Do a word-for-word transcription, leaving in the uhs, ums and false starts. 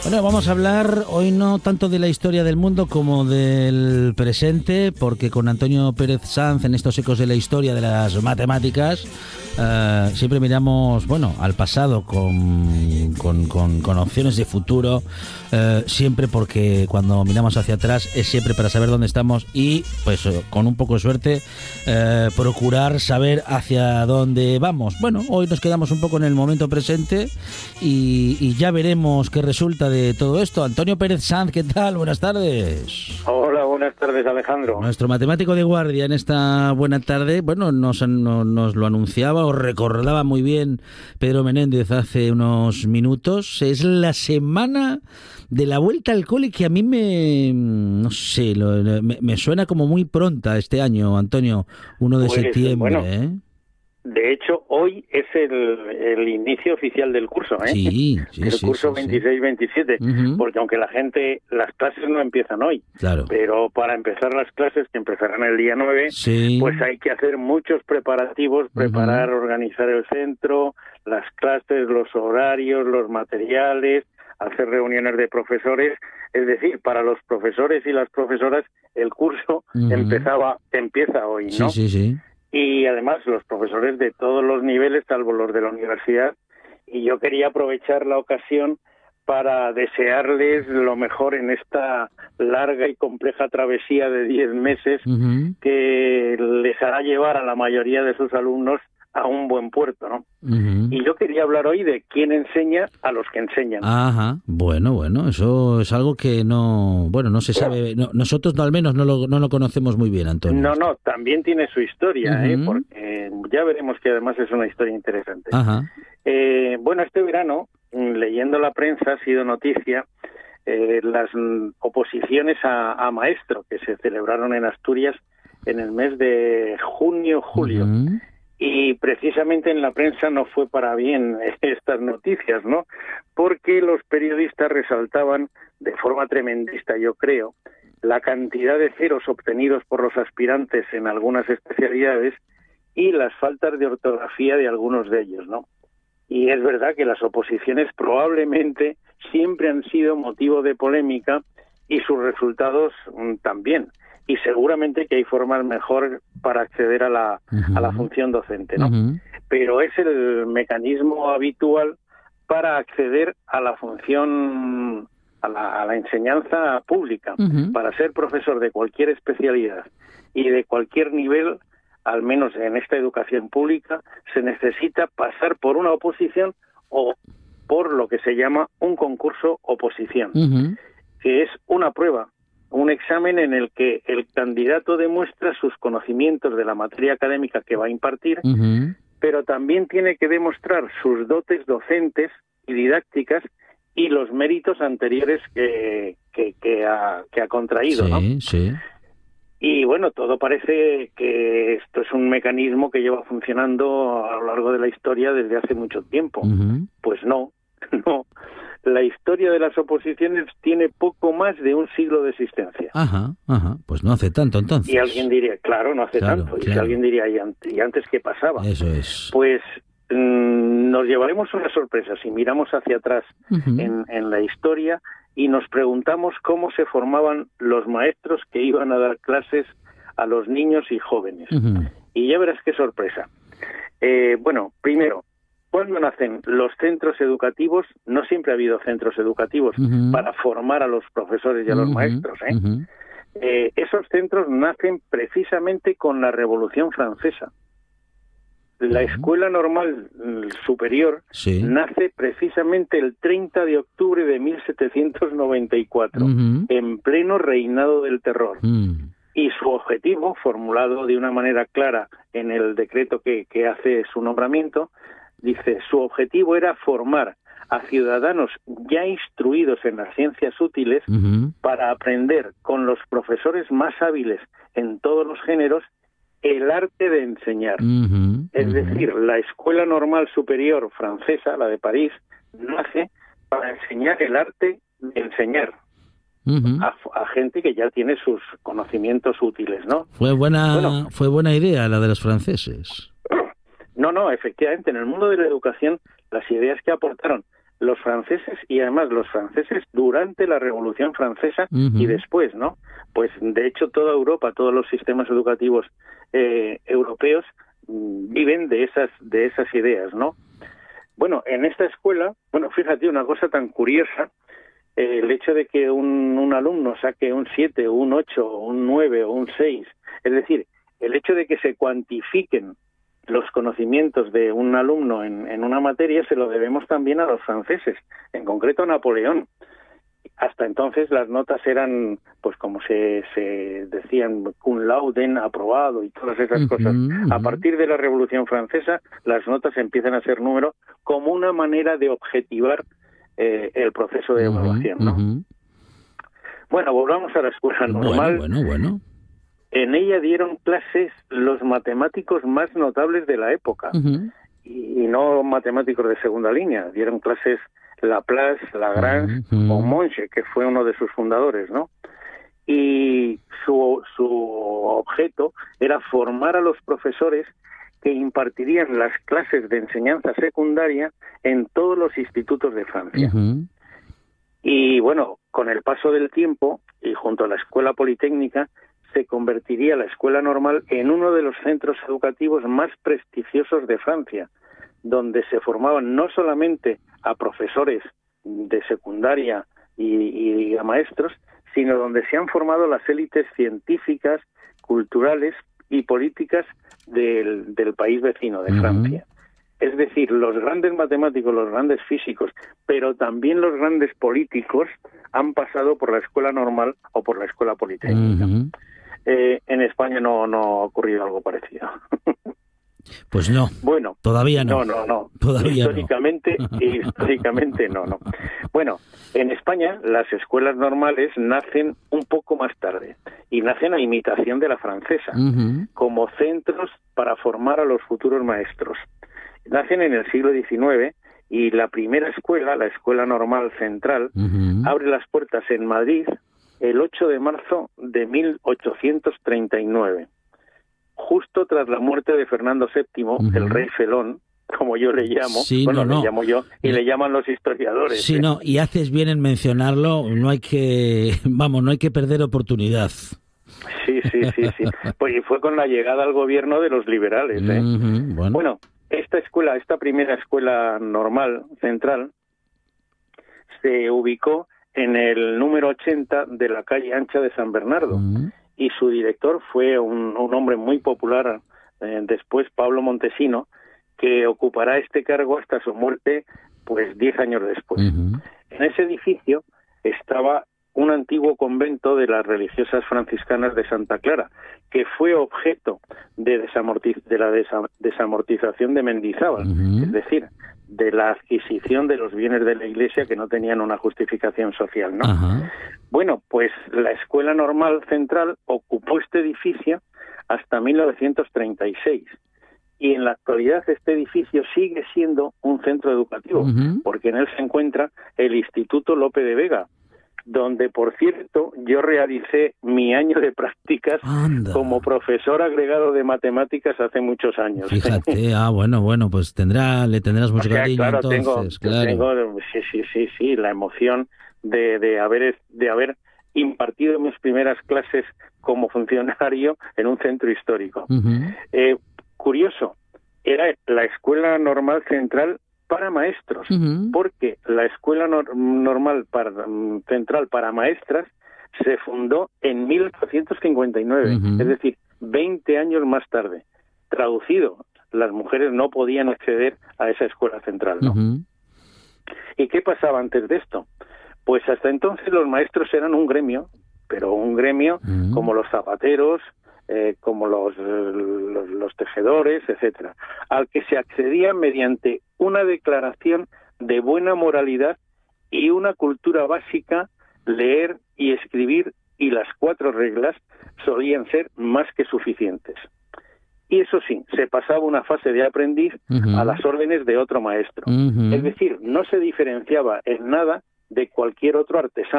Bueno, vamos a hablar hoy no tanto de la historia del mundo como del presente, porque con Antonio Pérez Sanz en estos ecos de la historia de las matemáticas uh, siempre miramos, bueno, al pasado con, con, con, con opciones de futuro, uh, siempre porque cuando miramos hacia atrás es siempre para saber dónde estamos y, pues, con un poco de suerte, uh, procurar saber hacia dónde vamos. Bueno, hoy nos quedamos un poco en el momento presente y, y ya veremos qué resulta de de todo esto. Antonio Pérez Sanz, ¿qué tal? Buenas tardes. Hola, buenas tardes, Alejandro. Nuestro matemático de guardia en esta buena tarde, bueno, nos, no, nos lo anunciaba o recordaba muy bien Pedro Menéndez hace unos minutos. Es la semana de la vuelta al cole que a mí me, no sé, lo, me, me suena como muy pronta este año, Antonio, uno de pues, septiembre, bueno. ¿eh? De hecho, hoy es el, el inicio oficial del curso, ¿eh? Sí, sí, el sí, curso sí, veintiséis veintisiete, uh-huh. Porque aunque la gente, las clases no empiezan hoy, claro. Pero para empezar las clases, que empezarán el día nueve, sí. Pues hay que hacer muchos preparativos, preparar, uh-huh. organizar el centro, las clases, los horarios, los materiales, hacer reuniones de profesores. Es decir, para los profesores y las profesoras, el curso uh-huh. empezaba, empieza hoy, ¿no? Sí, sí, sí. Y además los profesores de todos los niveles, salvo los de la universidad, y yo quería aprovechar la ocasión para desearles lo mejor en esta larga y compleja travesía de diez meses uh-huh. que les hará llevar a la mayoría de sus alumnos a un buen puerto, ¿no? Uh-huh. Y yo quería hablar hoy de quién enseña a los que enseñan. Ajá, bueno, bueno, eso es algo que no, bueno, no se sabe, no, nosotros no, al menos no lo, no lo conocemos muy bien, Antonio. No, no, también tiene su historia, uh-huh. ¿eh? Porque ya veremos que además es una historia interesante. Ajá. Eh, bueno, este verano, leyendo la prensa, ha sido noticia eh, las oposiciones a, a maestro que se celebraron en Asturias en el mes de junio-julio. Uh-huh. Y precisamente en la prensa no fue para bien estas noticias, ¿no? Porque los periodistas resaltaban de forma tremendista, yo creo, la cantidad de ceros obtenidos por los aspirantes en algunas especialidades y las faltas de ortografía de algunos de ellos, ¿no? Y es verdad que las oposiciones probablemente siempre han sido motivo de polémica y sus resultados mmm, también. Y seguramente que hay formas mejor para acceder a la, uh-huh. a la función docente, ¿no? Uh-huh. Pero es el mecanismo habitual para acceder a la función, a la, a la enseñanza pública. Uh-huh. Para ser profesor de cualquier especialidad y de cualquier nivel, al menos en esta educación pública, se necesita pasar por una oposición o por lo que se llama un concurso oposición, uh-huh. que es una prueba, un examen en el que el candidato demuestra sus conocimientos de la materia académica que va a impartir, uh-huh. pero también tiene que demostrar sus dotes docentes y didácticas y los méritos anteriores que, que, que, ha, que ha contraído, sí, ¿no? Sí. Y bueno, todo parece que esto es un mecanismo que lleva funcionando a lo largo de la historia desde hace mucho tiempo. Uh-huh. Pues no, no. La historia de las oposiciones tiene poco más de un siglo de existencia. Ajá, ajá. Pues no hace tanto entonces. Y alguien diría, claro, no hace claro, tanto. Y claro. si alguien diría, ¿y antes, ¿y antes qué pasaba? Eso es. Pues mmm, nos llevaremos una sorpresa si miramos hacia atrás uh-huh. en, en la historia y nos preguntamos cómo se formaban los maestros que iban a dar clases a los niños y jóvenes. Uh-huh. Y ya verás qué sorpresa. Eh, bueno, primero, ¿cuándo nacen los centros educativos? No siempre ha habido centros educativos uh-huh. para formar a los profesores y a los uh-huh. maestros. ¿eh? Uh-huh. Eh, esos centros nacen precisamente con la Revolución Francesa. La uh-huh. Escuela Normal Superior sí. nace precisamente el treinta de octubre de mil setecientos noventa y cuatro, uh-huh. en pleno reinado del terror. Uh-huh. Y su objetivo, formulado de una manera clara en el decreto que, que hace su nombramiento, dice, su objetivo era formar a ciudadanos ya instruidos en las ciencias útiles uh-huh. para aprender con los profesores más hábiles en todos los géneros el arte de enseñar. Uh-huh. Es uh-huh. decir, la Escuela Normal Superior francesa, la de París, nace para enseñar el arte de enseñar. Uh-huh. A, a gente que ya tiene sus conocimientos útiles, ¿no? Fue buena, bueno, fue buena idea la de los franceses. No, no, efectivamente, en el mundo de la educación las ideas que aportaron los franceses, y además los franceses durante la Revolución Francesa uh-huh. y después, ¿no? Pues de hecho toda Europa, todos los sistemas educativos eh, europeos mm, viven de esas de esas ideas, ¿no? Bueno, en esta escuela, bueno, fíjate una cosa tan curiosa, eh, el hecho de que un, un alumno saque un siete, un ocho, un nueve o un seis, es decir, el hecho de que se cuantifiquen los conocimientos de un alumno en, en una materia se lo debemos también a los franceses, en concreto a Napoleón. Hasta entonces las notas eran, pues como se, se decían, cum laude, aprobado y todas esas uh-huh, cosas. Uh-huh. A partir de la Revolución Francesa, las notas empiezan a ser número como una manera de objetivar eh, el proceso de uh-huh, evaluación, ¿no? Uh-huh. Bueno, volvamos a la escuela normal. Bueno, bueno, bueno. En ella dieron clases los matemáticos más notables de la época, uh-huh. y, y no matemáticos de segunda línea. Dieron clases Laplace, Lagrange uh-huh. o Monge, que fue uno de sus fundadores, ¿no? Y su, su objeto era formar a los profesores que impartirían las clases de enseñanza secundaria en todos los institutos de Francia. Uh-huh. Y bueno, con el paso del tiempo, y junto a la Escuela Politécnica, se convertiría la escuela normal en uno de los centros educativos más prestigiosos de Francia, donde se formaban no solamente a profesores de secundaria y, y a maestros, sino donde se han formado las élites científicas, culturales y políticas del, del país vecino, de Francia. Uh-huh. Es decir, los grandes matemáticos, los grandes físicos, pero también los grandes políticos han pasado por la escuela normal o por la escuela politécnica. Uh-huh. Eh, en España no, no ha ocurrido algo parecido. Pues no. Bueno, todavía no. No, no, no. Todavía históricamente, no. históricamente no, no. Bueno, en España las escuelas normales nacen un poco más tarde y nacen a imitación de la francesa, uh-huh. como centros para formar a los futuros maestros. Nacen en el siglo diecinueve y la primera escuela, la Escuela Normal Central, uh-huh. abre las puertas en Madrid el ocho de marzo de mil ochocientos treinta y nueve, justo tras la muerte de Fernando séptimo, uh-huh. el rey felón, como yo le llamo, sí, bueno, no, no. le llamo yo, y le llaman los historiadores. Sí, ¿eh? no, y haces bien en mencionarlo, no hay que, vamos, no hay que perder oportunidad. Sí, sí, sí, sí. Pues y fue con la llegada al gobierno de los liberales, ¿eh? Uh-huh, bueno. bueno, esta escuela, esta primera escuela normal, central, se ubicó en el número ochenta de la calle Ancha de San Bernardo, uh-huh. y su director fue un, un hombre muy popular, eh, después Pablo Montesino, que ocupará este cargo hasta su muerte, pues diez años después. Uh-huh. En ese edificio estaba un antiguo convento de las religiosas franciscanas de Santa Clara, que fue objeto de, desamortiz- de la desa- desamortización de Mendizábal, uh-huh. es decir, de la adquisición de los bienes de la Iglesia que no tenían una justificación social, ¿no? Uh-huh. Bueno, pues la Escuela Normal Central ocupó este edificio hasta mil novecientos treinta y seis. Y en la actualidad este edificio sigue siendo un centro educativo, uh-huh. porque en él se encuentra el Instituto Lope de Vega, donde, por cierto, yo realicé mi año de prácticas Anda. como profesor agregado de matemáticas hace muchos años. Fíjate, ah, bueno, bueno, pues tendrá, le tendrás mucho o sea, cariño, claro, entonces, tengo, claro. Tengo, sí, sí, sí, sí, la emoción de, de haber de haber impartido mis primeras clases como funcionario en un centro histórico. Uh-huh. Eh, curioso, era la Escuela Normal Central para maestros, uh-huh. porque la Escuela nor- Normal para, um, Central para maestras se fundó en mil ochocientos cincuenta y nueve, uh-huh. es decir, veinte años más tarde. Traducido, las mujeres no podían acceder a esa escuela central, ¿no? Uh-huh. ¿Y qué pasaba antes de esto? Pues hasta entonces los maestros eran un gremio, pero un gremio uh-huh. como los zapateros, Eh, como los, los, los tejedores, etcétera, al que se accedía mediante una declaración de buena moralidad y una cultura básica, leer y escribir, y las cuatro reglas solían ser más que suficientes. Y eso sí, se pasaba una fase de aprendiz uh-huh. a las órdenes de otro maestro. Uh-huh. Es decir, no se diferenciaba en nada de cualquier otro artesano.